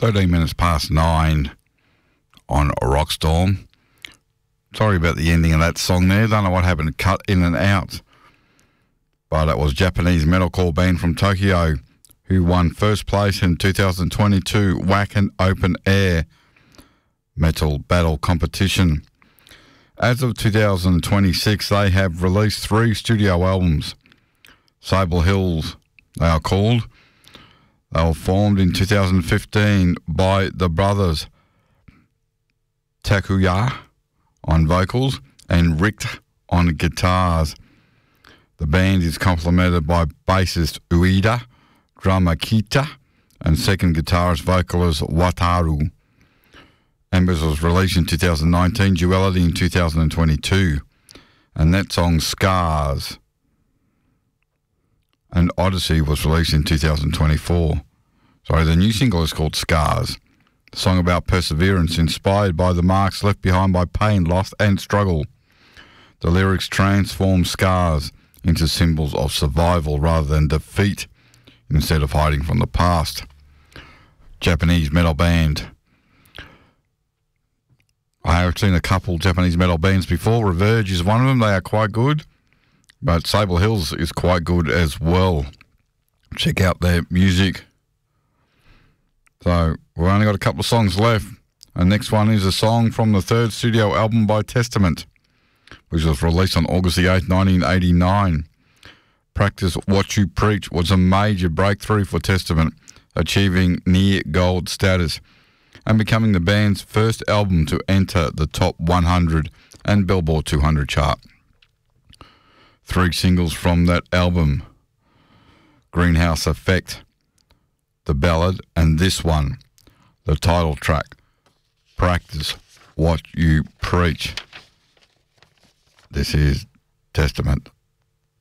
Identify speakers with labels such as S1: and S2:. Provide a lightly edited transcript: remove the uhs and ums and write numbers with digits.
S1: 13 minutes past 9 on Rockstorm. Sorry about the ending of that song there. Don't know what happened, cut in and out. But it was Japanese metalcore band from Tokyo who won first place in 2022 Wacken Open Air Metal Battle Competition. As of 2026, they have released 3 studio albums. Sable Hills, they are called. They were formed in 2015 by the brothers Takuya on vocals and Rick on guitars. The band is complemented by bassist Ueda, drummer Kita, and second guitarist vocalist Wataru. Embers was released in 2019, Duality in 2022, and that song Scars. And Odyssey was released in 2024. Sorry, the new single is called Scars. The song about perseverance, inspired by the marks left behind by pain, loss and struggle. The lyrics transform scars into symbols of survival rather than defeat, instead of hiding from the past. Japanese metal band. I have seen a couple Japanese metal bands before. Reverge is one of them. They are quite good. But Sable Hills is quite good as well. Check out their music. So we've only got a couple of songs left. And next one is a song from the third studio album by Testament, which was released on August the 8th, 1989. Practice What You Preach was a major breakthrough for Testament, achieving near gold status and becoming the band's first album to enter the top 100 and Billboard 200 chart. 3 singles from that album: Greenhouse Effect, the ballad, and this one, the title track, Practice What You Preach. This is Testament.